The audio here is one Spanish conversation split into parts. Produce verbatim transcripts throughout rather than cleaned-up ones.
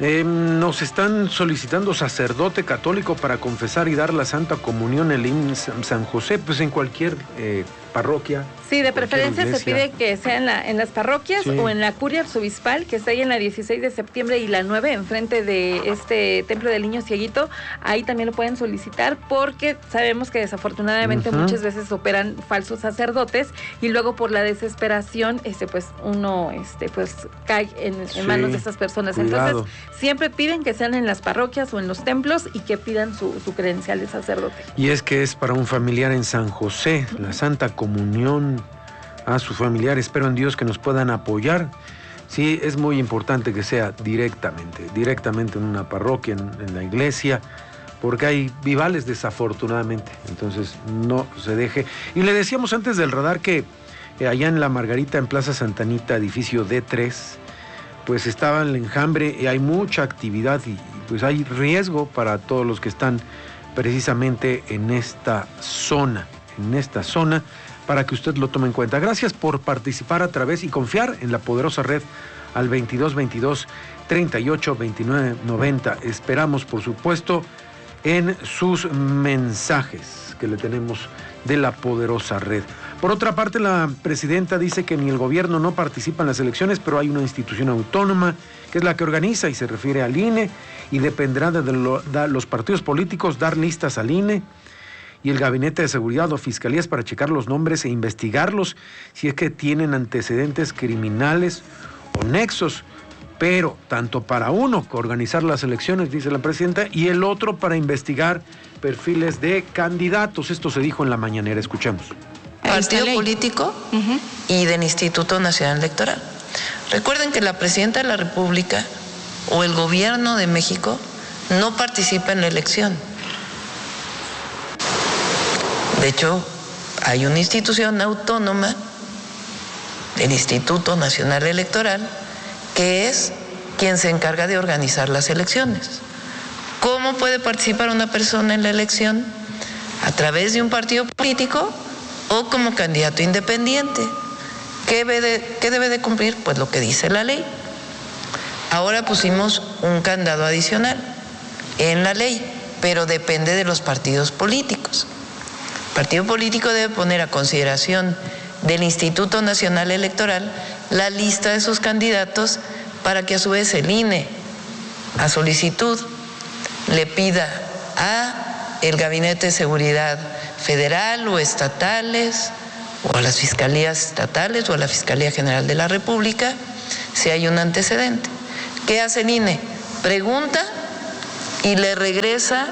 Eh, nos están solicitando sacerdote católico para confesar y dar la Santa Comunión en el I M S S San José, pues en cualquier eh, parroquia. Sí, de preferencia se pide que sea en, la, en las parroquias, sí, o en la curia arzobispal, que está ahí en la dieciséis de septiembre y la nueve, enfrente de este Templo del Niño Cieguito. Ahí también lo pueden solicitar porque sabemos que desafortunadamente uh-huh. muchas veces operan falsos sacerdotes y luego por la desesperación este pues uno este pues cae en, en sí, manos de esas personas. Cuidado. Entonces siempre piden que sean en las parroquias o en los templos y que pidan su, su credencial de sacerdote. Y es que es para un familiar en San José, uh-huh. la Santa Comunión a su familiar. Espero en Dios que nos puedan apoyar. Sí, es muy importante que sea directamente, directamente en una parroquia, en, en la iglesia, porque hay vivales desafortunadamente, entonces no se deje. Y le decíamos antes del radar que eh, allá en La Margarita, en Plaza Santanita, edificio D tres, pues estaba el enjambre y hay mucha actividad y pues hay riesgo para todos los que están precisamente en esta zona, en esta zona, para que usted lo tome en cuenta. Gracias por participar a través y confiar en la poderosa red al veintidós veintidós treinta y ocho veintinueve noventa. Esperamos, por supuesto, en sus mensajes que le tenemos de la poderosa red. Por otra parte, la presidenta dice que ni el gobierno no participa en las elecciones, pero hay una institución autónoma que es la que organiza y se refiere al I N E y dependerá de, lo, de los partidos políticos dar listas al I N E y el Gabinete de Seguridad o Fiscalías para checar los nombres e investigarlos si es que tienen antecedentes criminales o nexos, pero tanto para uno que organizar las elecciones, dice la presidenta, y el otro para investigar perfiles de candidatos. Esto se dijo en la mañanera, escuchemos. Partido político uh-huh. y del Instituto Nacional Electoral. Recuerden que la presidenta de la República o el gobierno de México no participa en la elección. De hecho, hay una institución autónoma, el Instituto Nacional Electoral, que es quien se encarga de organizar las elecciones. ¿Cómo puede participar una persona en la elección? A través de un partido político o como candidato independiente. ¿Qué debe de, qué debe de cumplir? Pues lo que dice la ley. Ahora pusimos un candado adicional en la ley, pero depende de los partidos políticos. El partido político debe poner a consideración del Instituto Nacional Electoral la lista de sus candidatos para que a su vez el I N E, a solicitud, le pida a el Gabinete de Seguridad Federal o estatales, o a las fiscalías estatales o a la Fiscalía General de la República, si hay un antecedente. ¿Qué hace el I N E? Pregunta y le regresa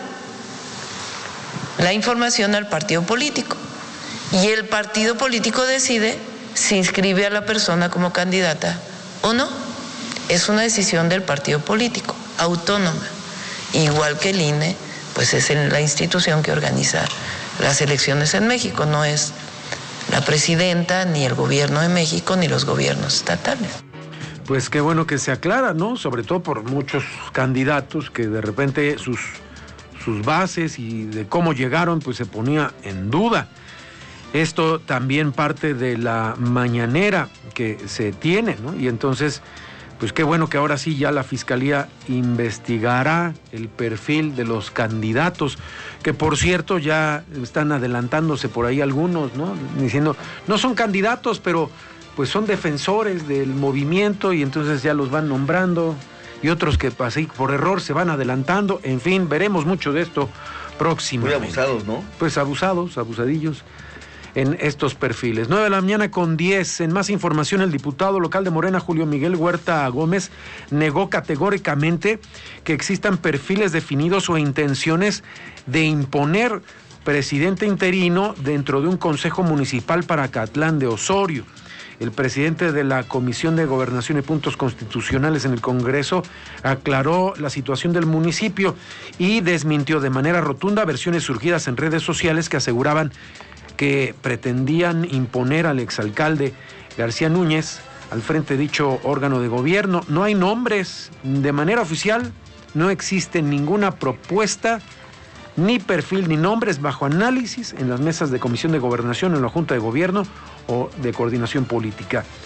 la información al partido político. Y el partido político decide si inscribe a la persona como candidata o no. Es una decisión del partido político, autónoma. Igual que el I N E, pues es la institución que organiza las elecciones en México, no es la presidenta, ni el gobierno de México, ni los gobiernos estatales. Pues qué bueno que se aclara, ¿no? Sobre todo por muchos candidatos que de repente sus, sus bases y de cómo llegaron, pues se ponía en duda. Esto también parte de la mañanera que se tiene, ¿no? Y entonces, pues qué bueno que ahora sí ya la Fiscalía investigará el perfil de los candidatos, que por cierto ya están adelantándose por ahí algunos, ¿no? Diciendo, no son candidatos, pero pues son defensores del movimiento y entonces ya los van nombrando, y otros que así por error se van adelantando. En fin, veremos mucho de esto próximamente. Muy abusados, ¿no? Pues abusados, abusadillos en estos perfiles. nueve de la mañana con diez. En más información, el diputado local de Morena, Julio Miguel Huerta Gómez, negó categóricamente que existan perfiles definidos o intenciones de imponer presidente interino dentro de un consejo municipal para Acatlán de Osorio. El presidente de la Comisión de Gobernación y Puntos Constitucionales en el Congreso aclaró la situación del municipio y desmintió de manera rotunda versiones surgidas en redes sociales que aseguraban que pretendían imponer al exalcalde García Núñez al frente de dicho órgano de gobierno. No hay nombres de manera oficial, no existe ninguna propuesta, ni perfil, ni nombres bajo análisis en las mesas de Comisión de Gobernación, en la Junta de Gobierno o de Coordinación Política.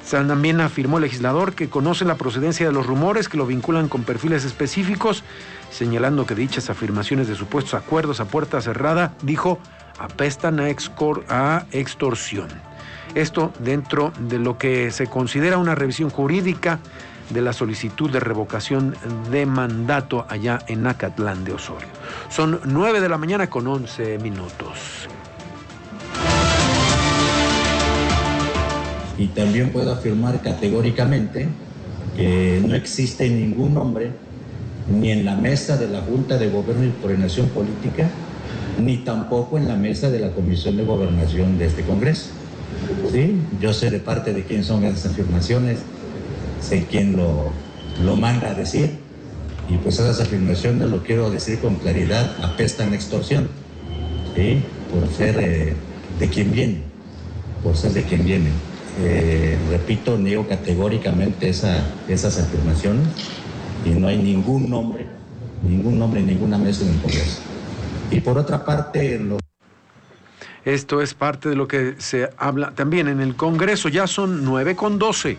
También afirmó el legislador que conoce la procedencia de los rumores que lo vinculan con perfiles específicos, señalando que dichas afirmaciones de supuestos acuerdos a puerta cerrada, dijo, apestan a, excor- a extorsión. Esto dentro de lo que se considera una revisión jurídica de la solicitud de revocación de mandato allá en Acatlán de Osorio. Son nueve de la mañana con once minutos. Y también puedo afirmar categóricamente que no existe ningún nombre, ni en la mesa de la Junta de Gobierno y Coordinación Política, ni tampoco en la mesa de la Comisión de Gobernación de este Congreso. ¿Sí? Yo sé de parte de quién son esas afirmaciones, sé quién lo, lo manda a decir, y pues esas afirmaciones, lo quiero decir con claridad, apestan a extorsión, ¿sí? Por ser eh, de quien viene, por ser de quien viene. Eh, repito, niego categóricamente esa, esas afirmaciones y no hay ningún nombre, ningún nombre en ninguna mesa en el Congreso. Y por otra parte, lo... Esto es parte de lo que se habla también en el Congreso. Ya son nueve con doce.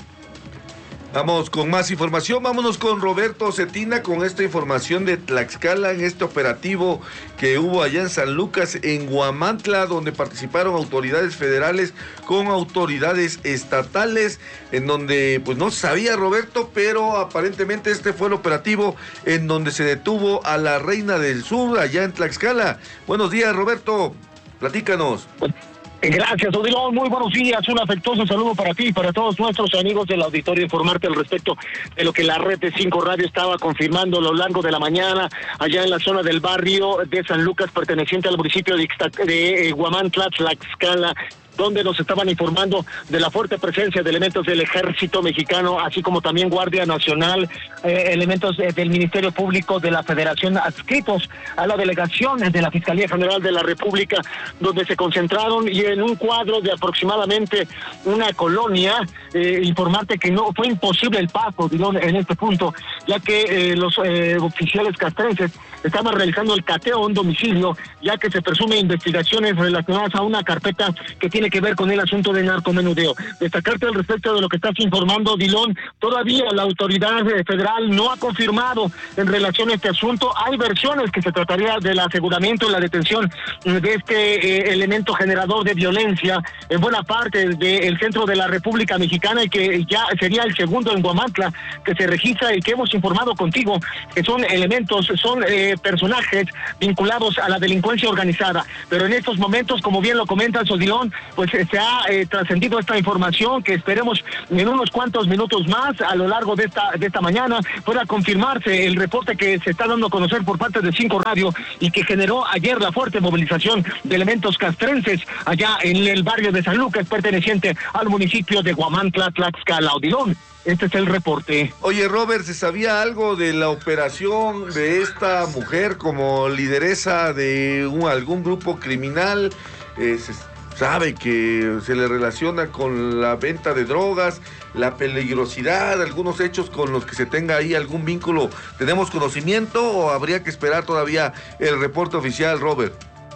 Vamos con más información, vámonos con Roberto Cetina con esta información de Tlaxcala en este operativo que hubo allá en San Lucas, en Huamantla, donde participaron autoridades federales con autoridades estatales, en donde pues no sabía Roberto, pero aparentemente este fue el operativo en donde se detuvo a la Reina del Sur allá en Tlaxcala. Buenos días, Roberto, platícanos. Gracias, Odilon. Muy buenos días. Un afectuoso saludo para ti y para todos nuestros amigos del auditorio. Informarte al respecto de lo que la red de cinco Radio estaba confirmando a lo largo de la mañana allá en la zona del barrio de San Lucas, perteneciente al municipio de, Ixtac- de Huamantla, Tlaxcala, donde nos estaban informando de la fuerte presencia de elementos del Ejército Mexicano, así como también Guardia Nacional, eh, elementos eh, del Ministerio Público de la Federación adscritos a la delegación de la Fiscalía General de la República, donde se concentraron y en un cuadro de aproximadamente una colonia, eh, informarte que no fue imposible el paso en este punto, ya que eh, los eh, oficiales castrenses estaban realizando el cateo a un domicilio, ya que se presume investigaciones relacionadas a una carpeta que tiene que ver con el asunto de narcomenudeo. Destacarte al respecto de lo que estás informando, Dilón, todavía la autoridad federal no ha confirmado en relación a este asunto. Hay versiones que se trataría del aseguramiento y la detención de este eh, elemento generador de violencia en buena parte del centro de la República Mexicana, y que ya sería el segundo en Huamantla que se registra y que hemos informado contigo, que son elementos, son eh, personajes vinculados a la delincuencia organizada. Pero en estos momentos, como bien lo comentas, Odilón, pues se ha eh, trascendido esta información que esperemos en unos cuantos minutos más a lo largo de esta de esta mañana pueda confirmarse el reporte que se está dando a conocer por parte de cinco Radio y que generó ayer la fuerte movilización de elementos castrenses allá en el barrio de San Lucas, perteneciente al municipio de Huamantla, Tlaxcala. Odilón, este es el reporte. Oye, Robert, ¿se sabía algo de la operación de esta mujer como lideresa de un, algún grupo criminal? Eh, se sabe que se le relaciona con la venta de drogas, la peligrosidad, algunos hechos con los que se tenga ahí algún vínculo. ¿Tenemos conocimiento o habría que esperar todavía el reporte oficial, Robert?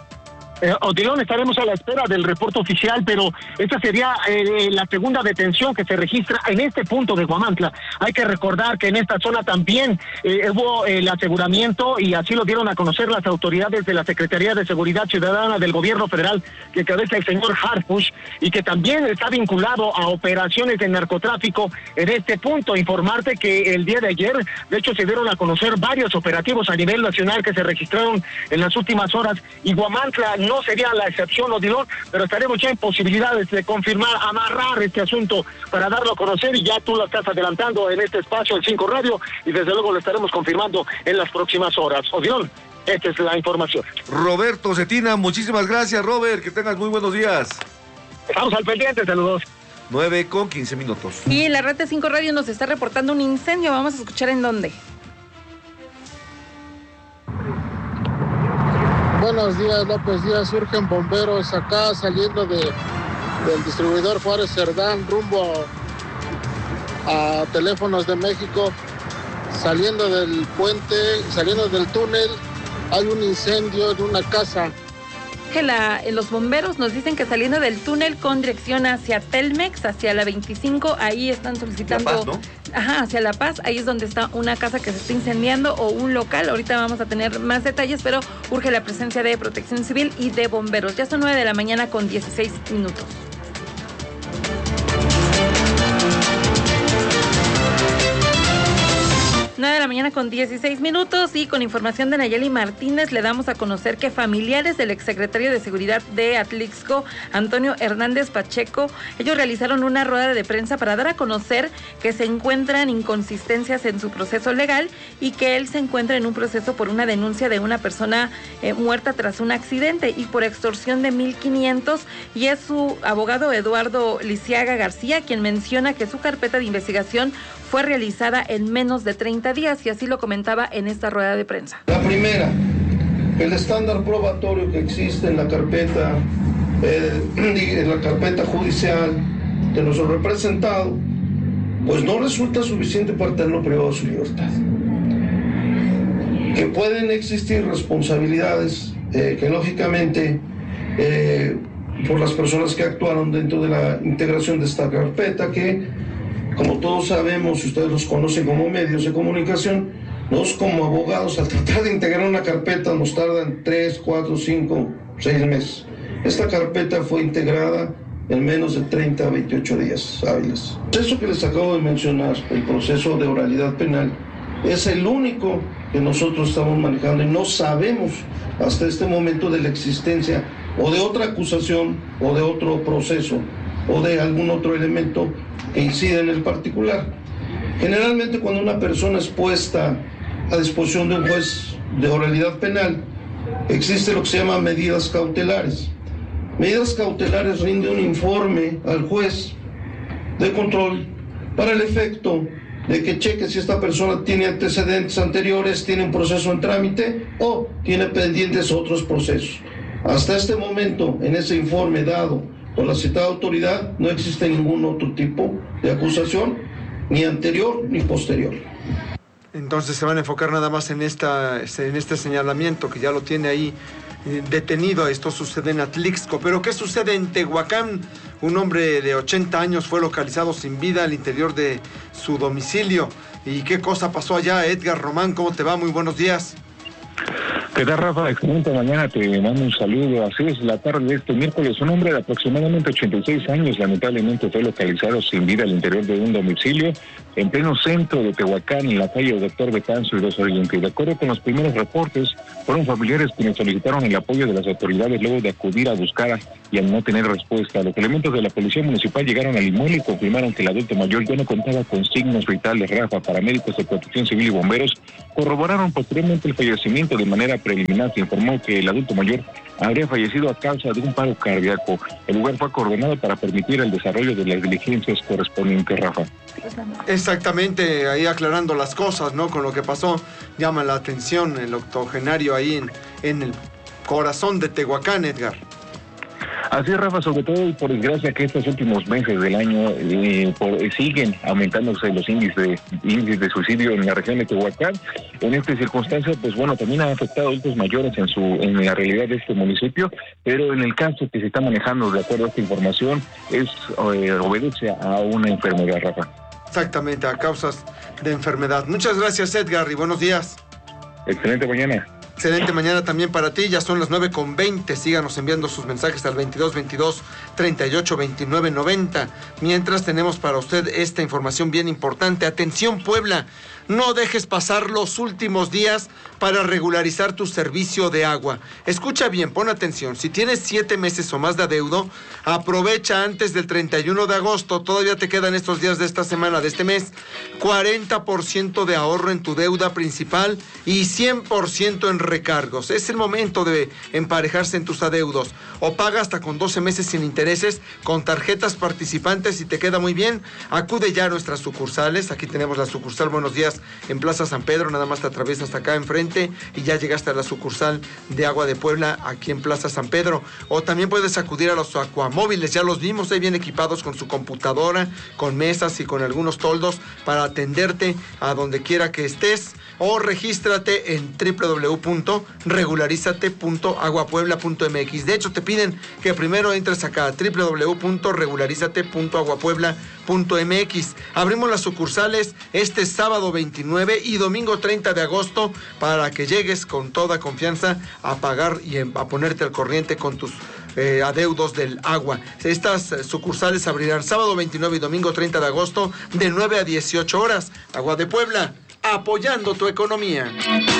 Eh, Odilón, estaremos a la espera del reporte oficial, pero esta sería eh, la segunda detención que se registra en este punto de Huamantla. Hay que recordar que en esta zona también eh, hubo el aseguramiento, y así lo dieron a conocer las autoridades de la Secretaría de Seguridad Ciudadana del Gobierno Federal, que cabeza el señor Harfush, y que también está vinculado a operaciones de narcotráfico en este punto. Informarte que el día de ayer, de hecho, se dieron a conocer varios operativos a nivel nacional que se registraron en las últimas horas, y Huamantla no No sería la excepción, Odilón, pero estaremos ya en posibilidades de confirmar, amarrar este asunto para darlo a conocer, y ya tú lo estás adelantando en este espacio, el cinco Radio, y desde luego lo estaremos confirmando en las próximas horas. Odilón, esta es la información. Roberto Cetina, muchísimas gracias, Robert, que tengas muy buenos días. Estamos al pendiente, saludos. nueve con quince minutos. Y la red de cinco Radio nos está reportando un incendio, vamos a escuchar en dónde. Buenos días, López Díaz. Surgen bomberos acá saliendo de, del distribuidor Juárez Cerdán rumbo a, a Teléfonos de México. Saliendo del puente, saliendo del túnel, hay un incendio en una casa que la, los bomberos nos dicen que saliendo del túnel con dirección hacia Telmex, hacia la veinticinco, ahí están solicitando... La Paz, ¿no? Ajá, hacia La Paz, ahí es donde está una casa que se está incendiando o un local. Ahorita vamos a tener más detalles, pero urge la presencia de Protección Civil y de bomberos. Ya son nueve de la mañana con dieciséis minutos. nueve de la mañana con dieciséis minutos y con información de Nayeli Martínez le damos a conocer que familiares del exsecretario de Seguridad de Atlixco, Antonio Hernández Pacheco, ellos realizaron una rueda de prensa para dar a conocer que se encuentran inconsistencias en su proceso legal y que él se encuentra en un proceso por una denuncia de una persona eh, muerta tras un accidente y por extorsión de mil quinientos, y es su abogado Eduardo Lisiaga García quien menciona que su carpeta de investigación fue realizada en menos de treinta días y así lo comentaba en esta rueda de prensa. La primera, el estándar probatorio que existe en la carpeta, eh, en la carpeta judicial de nuestro representado, pues no resulta suficiente para tenerlo privado de su libertad. Que pueden existir responsabilidades eh, que lógicamente eh, por las personas que actuaron dentro de la integración de esta carpeta, que como todos sabemos, ustedes los conocen como medios de comunicación, nosotros como abogados al tratar de integrar una carpeta nos tardan tres, cuatro, cinco, seis meses. Esta carpeta fue integrada en menos de treinta a veintiocho días hábiles. Eso que les acabo de mencionar, el proceso de oralidad penal, es el único que nosotros estamos manejando y no sabemos hasta este momento de la existencia o de otra acusación o de otro proceso o de algún otro elemento que incide en el particular. Generalmente cuando una persona es puesta a disposición de un juez de oralidad penal, existe lo que se llama medidas cautelares. Medidas cautelares rinde un informe al juez de control para el efecto de que cheque si esta persona tiene antecedentes anteriores, tiene un proceso en trámite o tiene pendientes otros procesos. Hasta este momento, en ese informe dado por la citada autoridad, no existe ningún otro tipo de acusación, ni anterior ni posterior. Entonces se van a enfocar nada más en, esta, en este señalamiento que ya lo tiene ahí eh, detenido. Esto sucede en Atlixco. Pero ¿qué sucede en Tehuacán? Un hombre de ochenta años fue localizado sin vida al interior de su domicilio. ¿Y qué cosa pasó allá? Edgar Román, ¿cómo te va? Muy buenos días. ¿Qué tal, Rafa? Excelente mañana, te mando un saludo. Así es, la tarde de este miércoles, un hombre de aproximadamente ochenta y seis años lamentablemente fue localizado sin vida al interior de un domicilio en pleno centro de Tehuacán, en la calle Doctor Betanzo y dos Oriente. De acuerdo con los primeros reportes, fueron familiares quienes solicitaron el apoyo de las autoridades luego de acudir a buscar y al no tener respuesta. Los elementos de la policía municipal llegaron al inmueble y confirmaron que el adulto mayor ya no contaba con signos vitales. Rafa, paramédicos de Protección Civil y bomberos corroboraron posteriormente el fallecimiento. De manera preliminar se informó que el adulto mayor habría fallecido a causa de un paro cardíaco. El lugar fue acordonado para permitir el desarrollo de las diligencias correspondientes, Rafa. Exactamente, ahí aclarando las cosas, ¿no? Con lo que pasó, llama la atención el octogenario ahí en, en el corazón de Tehuacán, Edgar. Así es, Rafa, sobre todo y por desgracia que estos últimos meses del año eh, por, eh, siguen aumentándose los índices de, índices de suicidio en la región de Tehuacán. En esta circunstancia, pues bueno, también ha afectado a adultos mayores en su en la realidad de este municipio, pero en el caso que se está manejando, de acuerdo a esta información, es eh, obedece a una enfermedad, Rafa. Exactamente, a causas de enfermedad. Muchas gracias, Edgar, y buenos días. Excelente mañana. Excelente mañana también para ti, ya son las nueve con veinte, síganos enviando sus mensajes al veintidós veintidós treinta y ocho veintinueve noventa. Mientras tenemos para usted esta información bien importante. Atención, Puebla, no dejes pasar los últimos días para regularizar tu servicio de agua. Escucha bien, pon atención, si tienes siete meses o más de adeudo, aprovecha antes del treinta y uno de agosto, todavía te quedan estos días de esta semana, de este mes, cuarenta por ciento de ahorro en tu deuda principal y cien por ciento en recargos. Es el momento de emparejarse en tus adeudos. O paga hasta con doce meses sin intereses con tarjetas participantes y te queda muy bien. Acude ya a nuestras sucursales. Aquí tenemos la sucursal Buenos Días en Plaza San Pedro. Nada más te atraviesas hasta acá enfrente y ya llegaste a la sucursal de Agua de Puebla aquí en Plaza San Pedro. O también puedes acudir a los Aquamóviles. Ya los vimos ahí bien equipados con su computadora, con mesas y con algunos toldos para atenderte a donde quiera que estés. o regístrate en doble u doble u doble u punto regularizate punto aguapuebla punto m x. De hecho, te piden que primero entres acá, doble u doble u doble u punto regularizate punto aguapuebla punto m x. Abrimos las sucursales este sábado veintinueve y domingo treinta de agosto para que llegues con toda confianza a pagar y a ponerte al corriente con tus Eh, adeudos del agua. Estas eh, sucursales abrirán sábado veintinueve y domingo treinta de agosto de nueve a dieciocho horas. Agua de Puebla, apoyando tu economía.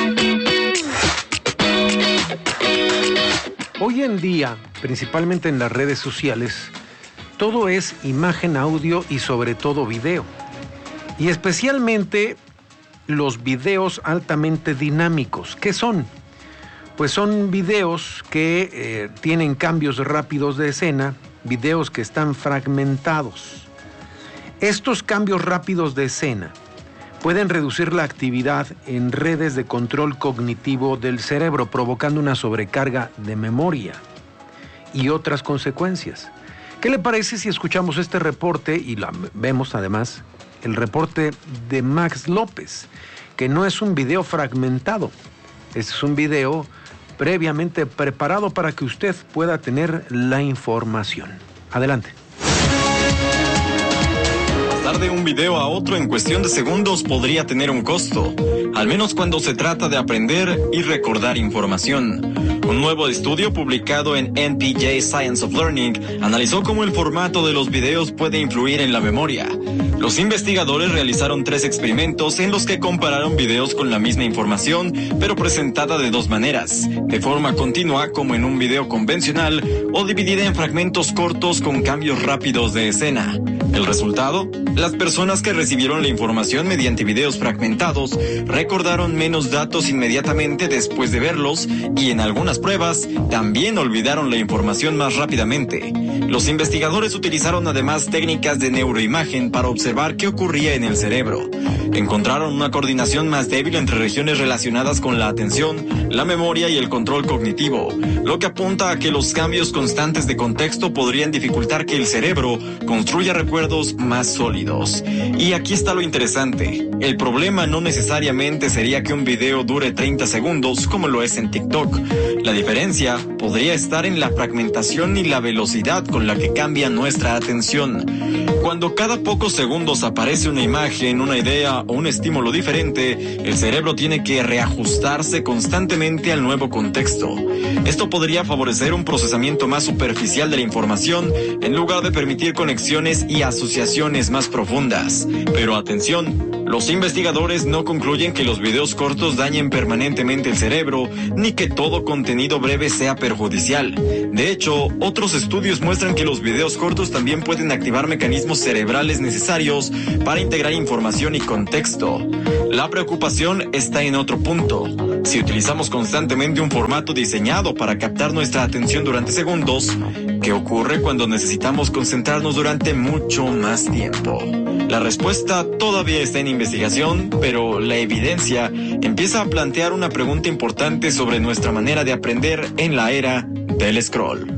Hoy en día, principalmente en las redes sociales, todo es imagen, audio y sobre todo video. Y especialmente los videos altamente dinámicos. ¿Qué son? Pues son videos que eh, tienen cambios rápidos de escena, videos que están fragmentados. Estos cambios rápidos de escena pueden reducir la actividad en redes de control cognitivo del cerebro, provocando una sobrecarga de memoria y otras consecuencias. ¿Qué le parece si escuchamos este reporte y la vemos además el reporte de Max López, que no es un video fragmentado, es un video previamente preparado para que usted pueda tener la información. Adelante. Pasar de un video a otro en cuestión de segundos podría tener un costo, al menos cuando se trata de aprender y recordar información. Un nuevo estudio publicado en N P J Science of Learning analizó cómo el formato de los videos puede influir en la memoria. Los investigadores realizaron tres experimentos en los que compararon videos con la misma información, pero presentada de dos maneras, de forma continua como en un video convencional o dividida en fragmentos cortos con cambios rápidos de escena. ¿El resultado? Las personas que recibieron la información mediante videos fragmentados recordaron menos datos inmediatamente después de verlos y en algunas pruebas también olvidaron la información más rápidamente. Los investigadores utilizaron además técnicas de neuroimagen para observar qué ocurría en el cerebro. Encontraron una coordinación más débil entre regiones relacionadas con la atención, la memoria y el control cognitivo, lo que apunta a que los cambios constantes de contexto podrían dificultar que el cerebro construya recuerdos más sólidos. Y aquí está lo interesante. El problema no necesariamente sería que un video dure treinta segundos como lo es en TikTok. La diferencia podría estar en la fragmentación y la velocidad con la que cambia nuestra atención. Cuando cada pocos segundos aparece una imagen, una idea o un estímulo diferente, el cerebro tiene que reajustarse constantemente al nuevo contexto. Esto podría favorecer un procesamiento más superficial de la información en lugar de permitir conexiones y asociaciones más profundas. Pero atención, los investigadores no concluyen que los videos cortos dañen permanentemente el cerebro, ni que todo contenido breve sea perjudicial. De hecho, otros estudios muestran que los videos cortos también pueden activar mecanismos cerebrales necesarios para integrar información y contexto. La preocupación está en otro punto. Si utilizamos constantemente un formato diseñado para captar nuestra atención durante segundos, ¿qué ocurre cuando necesitamos concentrarnos durante mucho más tiempo? La respuesta todavía está en investigación, pero la evidencia empieza a plantear una pregunta importante sobre nuestra manera de aprender en la era del scroll.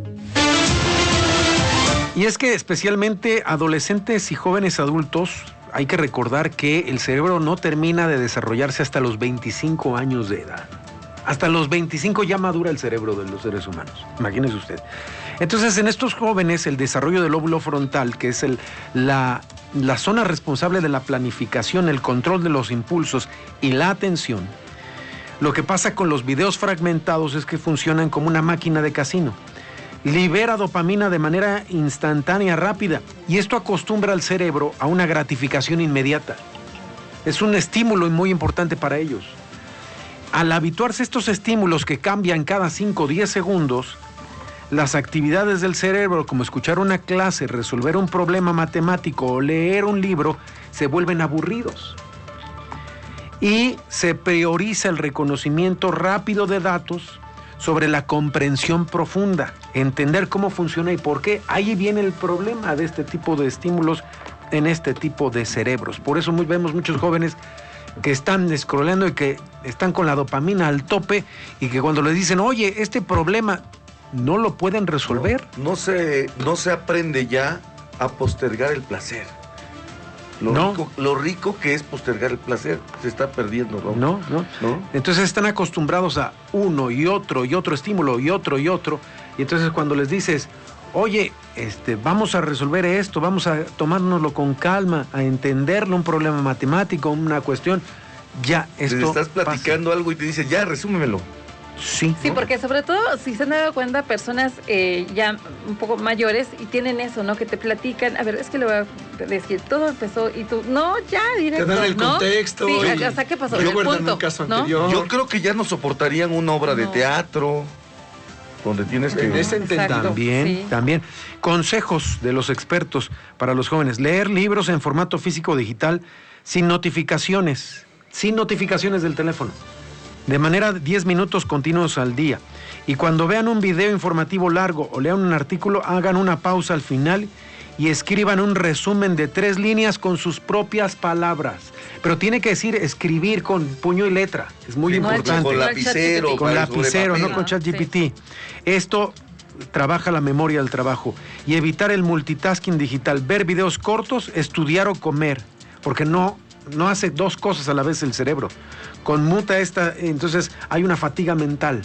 Y es que especialmente adolescentes y jóvenes adultos, hay que recordar que el cerebro no termina de desarrollarse hasta los veinticinco años de edad. Hasta los veinticinco ya madura el cerebro de los seres humanos, imagínese usted. Entonces, en estos jóvenes, el desarrollo del lóbulo frontal, que es el, la, la zona responsable de la planificación, el control de los impulsos y la atención, lo que pasa con los videos fragmentados es que funcionan como una máquina de casino. Libera dopamina de manera instantánea, rápida, y esto acostumbra al cerebro a una gratificación inmediata. Es un estímulo muy importante para ellos. Al habituarse a estos estímulos que cambian cada cinco o diez segundos, las actividades del cerebro, como escuchar una clase, resolver un problema matemático o leer un libro, se vuelven aburridos. Y se prioriza el reconocimiento rápido de datos sobre la comprensión profunda, entender cómo funciona y por qué. Ahí viene el problema de este tipo de estímulos en este tipo de cerebros. Por eso muy, vemos muchos jóvenes que están scrolleando y que están con la dopamina al tope y que cuando les dicen, oye, este problema no lo pueden resolver. No, no, se, no se aprende ya a postergar el placer. Lo, no. rico, lo rico que es postergar el placer, se está perdiendo, Raúl. No, no, no. Entonces están acostumbrados a uno y otro y otro estímulo y otro y otro. Y entonces cuando les dices, oye, este, vamos a resolver esto, vamos a tomárnoslo con calma, a entenderlo, un problema matemático, una cuestión, ya esto Les estás platicando pasa. algo y te dice, ya, resúmemelo. Sí. Sí, ¿no? porque sobre todo, si se han dado cuenta, personas eh, ya un poco mayores y tienen eso, ¿no? Que te platican, a ver, es que le voy a decir, todo empezó y tú, no, ya, directo, te dan el ¿no? contexto. Sí, Y, o sea, ¿qué pasó? Yo El punto, un caso ¿no? anterior. Yo creo que ya no soportarían una obra No. de teatro, donde tienes que... En ese Exacto. También, Sí. también. Consejos de los expertos para los jóvenes. Leer libros en formato físico o digital sin notificaciones, sin notificaciones del teléfono. De manera diez minutos continuos al día. Y cuando vean un video informativo largo o lean un artículo, hagan una pausa al final y escriban un resumen de tres líneas con sus propias palabras. Pero tiene que decir escribir con puño y letra. Es muy Sí, importante. con lapicero. Con para- sobre lapicero, papel. no con ChatGPT. Esto trabaja la memoria del trabajo. Y evitar el multitasking digital. Ver videos cortos, estudiar o comer. Porque no, no hace dos cosas a la vez el cerebro. Conmuta esta, entonces hay una fatiga mental.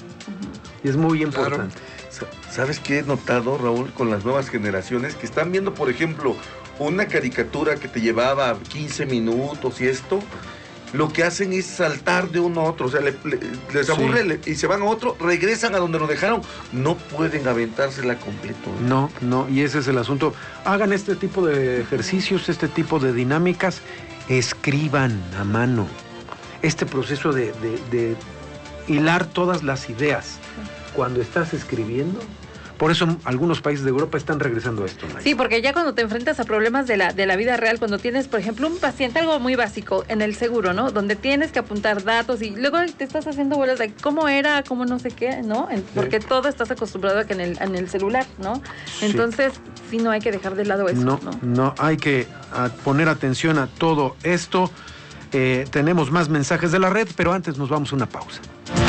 Y es muy importante. Claro. ¿Sabes qué he notado, Raúl, con las nuevas generaciones? Que están viendo, por ejemplo, una caricatura que te llevaba quince minutos y esto, lo que hacen es saltar de uno a otro. O sea, le, le, les aburre Sí. le, y se van a otro, regresan a donde lo dejaron. No pueden aventársela completo. ¿eh? No, no, y ese es el asunto. Hagan este tipo de ejercicios, este tipo de dinámicas, escriban a mano. Este proceso de, de, de hilar todas las ideas cuando estás escribiendo. Por eso algunos países de Europa están regresando a esto, Nay. Sí, porque ya cuando te enfrentas a problemas de la, de la vida real, cuando tienes, por ejemplo, un paciente, algo muy básico en el seguro, ¿no? Donde tienes que apuntar datos y luego te estás haciendo bolas de cómo era, cómo no sé qué, ¿no? Porque sí. todo estás acostumbrado a que en el, en el celular, ¿no? Sí. Entonces, sí, no hay que dejar de lado eso, ¿no? No, no hay que a poner atención a todo esto. Eh, tenemos más mensajes de la red, pero antes nos vamos a una pausa.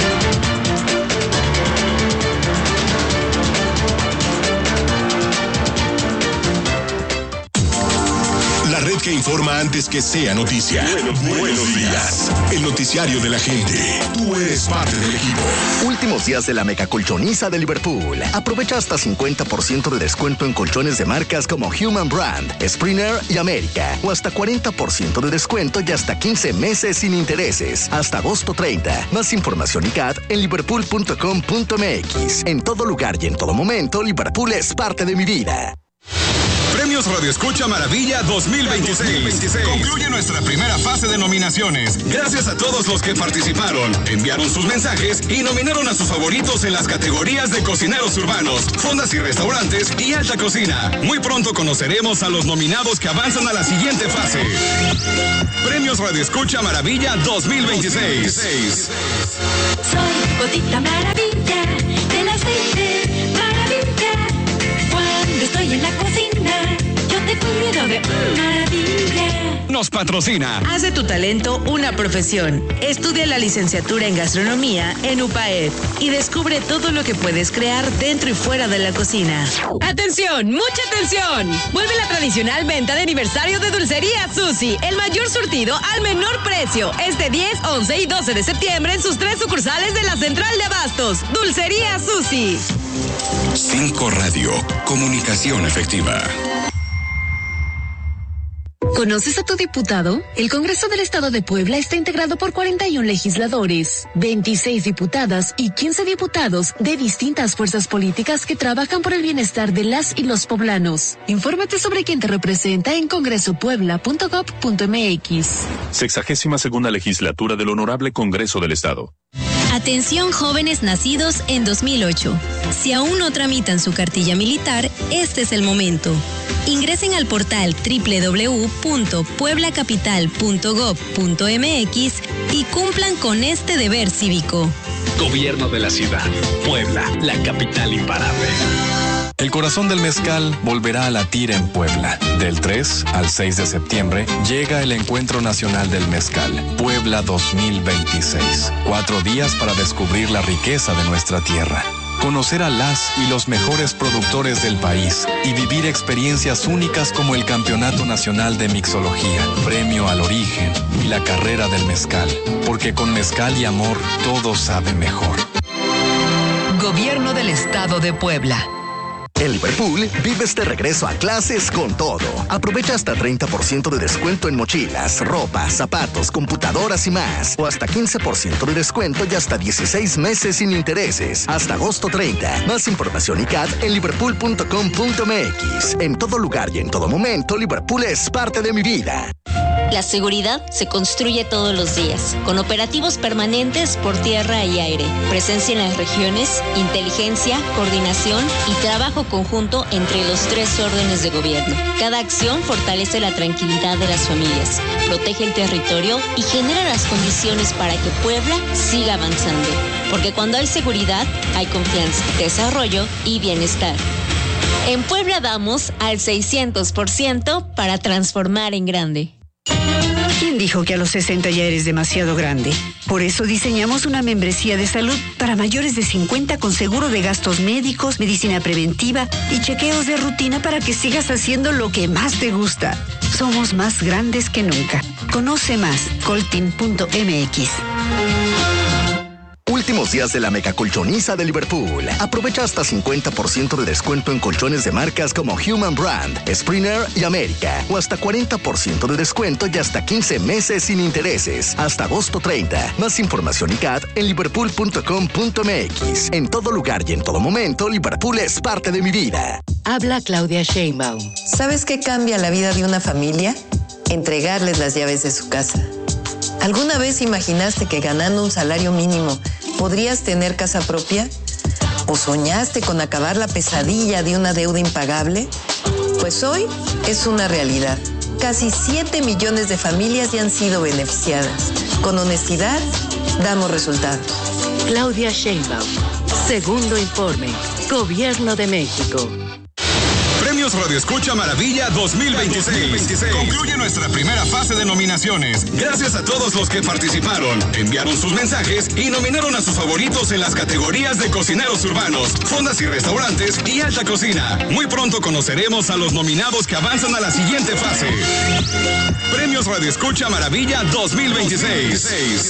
La red que informa antes que sea noticia. Buenos, Buenos días. El noticiario de la gente. Tú eres parte del equipo. Últimos días de la mega colchoniza de Liverpool. Aprovecha hasta cincuenta por ciento de descuento en colchones de marcas como Human Brand, Springer y América. O hasta cuarenta por ciento de descuento y hasta quince meses sin intereses. Hasta agosto treinta. Más información y C A D en liverpool punto com punto m x. En todo lugar y en todo momento, Liverpool es parte de mi vida. Premios Radio Escucha Maravilla dos mil veintiséis. Concluye nuestra primera fase de nominaciones. Gracias a todos los que participaron, enviaron sus mensajes y nominaron a sus favoritos en las categorías de cocineros urbanos, fondas y restaurantes y alta cocina. Muy pronto conoceremos a los nominados que avanzan a la siguiente fase. Premios Radio Escucha Maravilla dos mil veintiséis. Soy Gotita Maravilla de las veinte Maravilla. Cuando estoy en la cocina, yo te cuido de maravilla. Nos patrocina. Haz de tu talento una profesión. Estudia la licenciatura en gastronomía en U P A E D y descubre todo lo que puedes crear dentro y fuera de la cocina. ¡Atención! ¡Mucha atención! Vuelve la tradicional venta de aniversario de Dulcería Susi. El mayor surtido al menor precio. Este diez, once y doce de septiembre en sus tres sucursales de la Central de Abastos. Dulcería Susi. Cinco Radio. Comunicación efectiva. ¿Conoces a tu diputado? El Congreso del Estado de Puebla está integrado por cuarenta y un legisladores, veintiséis diputadas y quince diputados de distintas fuerzas políticas que trabajan por el bienestar de las y los poblanos. Infórmate sobre quién te representa en congreso puebla punto gob punto m x. Sexagésima segunda legislatura del Honorable Congreso del Estado. Atención jóvenes nacidos en dos mil ocho. Si aún no tramitan su cartilla militar, este es el momento. Ingresen al portal doble u doble u doble u punto puebla capital punto gob punto m x y cumplan con este deber cívico. Gobierno de la Ciudad. Puebla, la capital imparable. El corazón del mezcal volverá a latir en Puebla. Del tres al seis de septiembre llega el Encuentro Nacional del Mezcal, Puebla dos mil veintiséis. Cuatro días para descubrir la riqueza de nuestra tierra. conocer a las y los mejores productores del país y vivir experiencias únicas como el Campeonato Nacional de Mixología, Premio al Origen y la carrera del mezcal. Porque con mezcal y amor todo sabe mejor. Gobierno del Estado de Puebla. En Liverpool, vives de regreso a clases con todo. Aprovecha hasta treinta por ciento de descuento en mochilas, ropa, zapatos, computadoras y más. O hasta quince por ciento de descuento y hasta dieciséis meses sin intereses. Hasta agosto treinta. Más información y C A D en liverpool punto com punto m x. En todo lugar y en todo momento, Liverpool es parte de mi vida. La seguridad se construye todos los días, con operativos permanentes por tierra y aire, presencia en las regiones, inteligencia, coordinación y trabajo conjunto entre los tres órdenes de gobierno. Cada acción fortalece la tranquilidad de las familias, protege el territorio y genera las condiciones para que Puebla siga avanzando. Porque cuando hay seguridad, hay confianza, desarrollo y bienestar. En Puebla damos al seiscientos por ciento para transformar en grande. ¿Quién dijo que a los sesenta ya eres demasiado grande? Por eso diseñamos una membresía de salud para mayores de cincuenta con seguro de gastos médicos, medicina preventiva y chequeos de rutina para que sigas haciendo lo que más te gusta. Somos más grandes que nunca. Conoce más, colteam punto m x. Últimos días de la megacolchoniza de Liverpool. Aprovecha hasta cincuenta por ciento de descuento en colchones de marcas como Human Brand, Springer y América. O hasta cuarenta por ciento de descuento y hasta quince meses sin intereses. Hasta agosto treinta. Más información y C A D en liverpool punto com punto m x. En todo lugar y en todo momento, Liverpool es parte de mi vida. Habla Claudia Sheinbaum. ¿Sabes qué cambia la vida de una familia? Entregarles las llaves de su casa. ¿Alguna vez imaginaste que ganando un salario mínimo podrías tener casa propia? ¿O soñaste con acabar la pesadilla de una deuda impagable? Pues hoy es una realidad. Casi siete millones de familias ya han sido beneficiadas. Con honestidad, damos resultados. Claudia Sheinbaum. Segundo informe. Gobierno de México. Premios Radio Escucha Maravilla dos mil veintiséis. Concluye nuestra primera fase de nominaciones. Gracias a todos los que participaron, enviaron sus mensajes y nominaron a sus favoritos en las categorías de cocineros urbanos, fondas y restaurantes y alta cocina. Muy pronto conoceremos a los nominados que avanzan a la siguiente fase. Premios Radio Escucha Maravilla dos mil veintiséis.